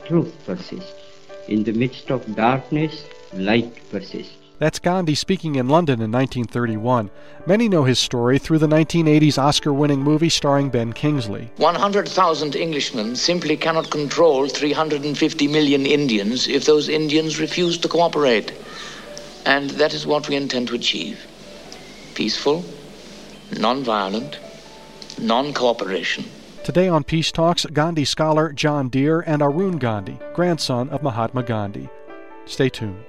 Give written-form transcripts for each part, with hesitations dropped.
truth persists. In the midst of darkness, light persists. That's Gandhi speaking in London in 1931. Many know his story through the 1980s Oscar-winning movie starring Ben Kingsley. 100,000 Englishmen simply cannot control 350 million Indians if those Indians refuse to cooperate. And that is what we intend to achieve. Peaceful, non-violent, non-cooperation. Today on Peace Talks, Gandhi scholar John Deere and Arun Gandhi, grandson of Mahatma Gandhi. Stay tuned.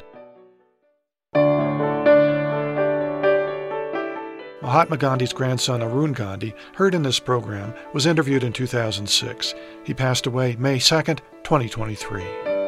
Mahatma Gandhi's grandson Arun Gandhi, heard in this program, was interviewed in 2006. He passed away May 2nd, 2023.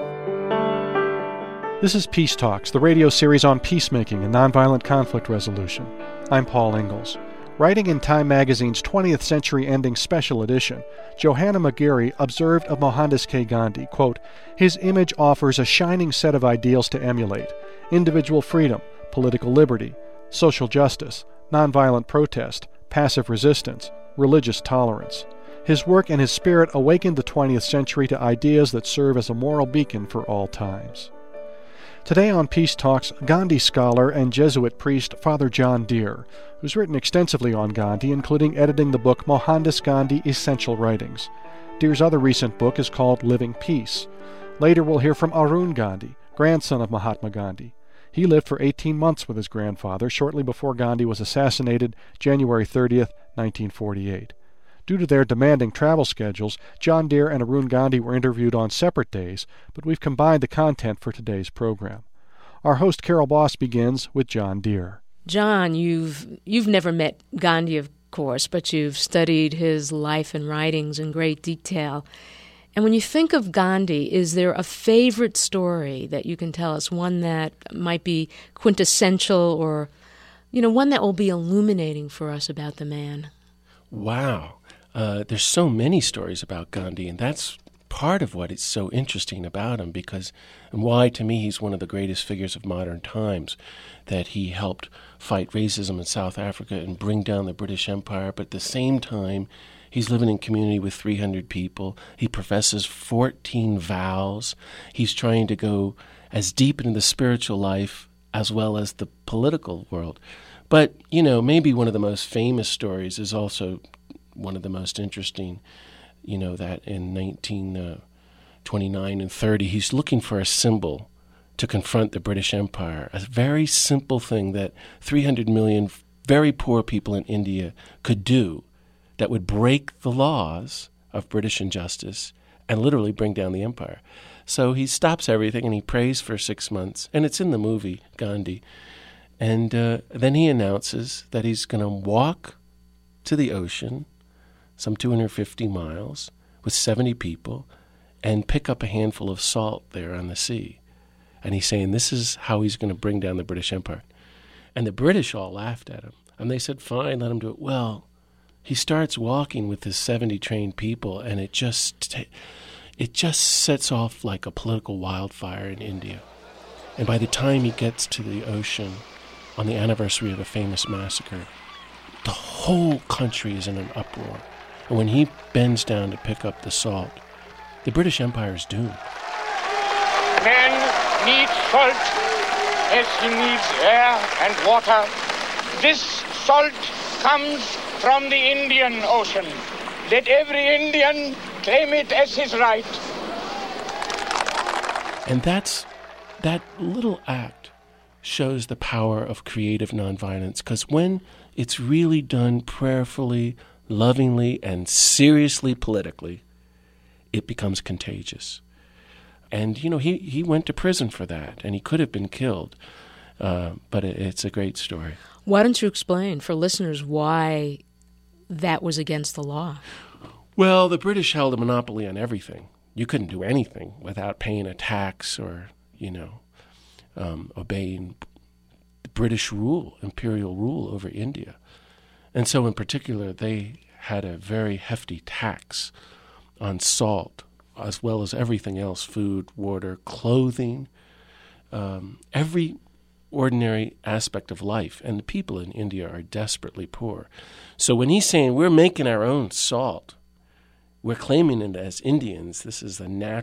This is Peace Talks, the radio series on peacemaking and nonviolent conflict resolution. I'm Paul Ingalls. Writing in Time magazine's 20th Century Ending Special Edition, Johanna McGarry observed of Mohandas K. Gandhi, quote, "His image offers a shining set of ideals to emulate: individual freedom, political liberty, social justice, nonviolent protest, passive resistance, religious tolerance. His work and his spirit awakened the 20th century to ideas that serve as a moral beacon for all times." Today on Peace Talks, Gandhi scholar and Jesuit priest Father John Deere, who's written extensively on Gandhi, including editing the book Mohandas Gandhi Essential Writings. Deere's other recent book is called Living Peace. Later we'll hear from Arun Gandhi, grandson of Mahatma Gandhi. He lived for 18 months with his grandfather shortly before Gandhi was assassinated January 30th, 1948. Due to their demanding travel schedules, John Deere and Arun Gandhi were interviewed on separate days, but we've combined the content for today's program. Our host Carol Boss begins with John Deere. John, you've never met Gandhi, of course, but you've studied his life and writings in great detail. And when you think of Gandhi, is there a favorite story that you can tell us, one that might be quintessential or, one that will be illuminating for us about the man? Wow. There's so many stories about Gandhi, and that's part of what is so interesting about him, and why, to me, he's one of the greatest figures of modern times, that he helped fight racism in South Africa and bring down the British Empire, but at the same time, he's living in community with 300 people. He professes 14 vows. He's trying to go as deep into the spiritual life as well as the political world. But, maybe one of the most famous stories is also one of the most interesting, that in 1929 and 30, he's looking for a symbol to confront the British Empire, a very simple thing that 300 million very poor people in India could do that would break the laws of British injustice and literally bring down the empire. So he stops everything and he prays for 6 months, and it's in the movie, Gandhi. And then he announces that he's going to walk to the ocean, some 250 miles, with 70 people, and pick up a handful of salt there on the sea. And he's saying this is how he's going to bring down the British Empire. And the British all laughed at him. And they said, fine, let him do it. Well, he starts walking with his 70 trained people, and it just sets off like a political wildfire in India. And by the time he gets to the ocean on the anniversary of a famous massacre, the whole country is in an uproar. And when he bends down to pick up the salt, the British Empire is doomed. Man needs salt as he needs air and water. This salt comes from the Indian Ocean. Let every Indian claim it as his right. And that little act shows the power of creative nonviolence, because when it's really done prayerfully, lovingly, and seriously politically, it becomes contagious. And, he went to prison for that, and he could have been killed, but it's a great story. Why don't you explain for listeners why that was against the law? Well, the British held a monopoly on everything. You couldn't do anything without paying a tax or, obeying the British rule, imperial rule over India. And so in particular, they had a very hefty tax on salt, as well as everything else, food, water, clothing, every ordinary aspect of life. And the people in India are desperately poor. So when he's saying we're making our own salt, we're claiming it as Indians, this is the natural